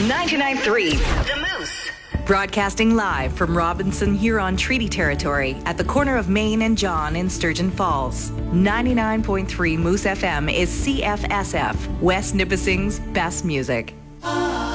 99.3 The Moose. Broadcasting live from Robinson Huron Treaty Territory at the corner of Main and John in Sturgeon Falls. 99.3 Moose FM is CFSF, West Nipissing's best music.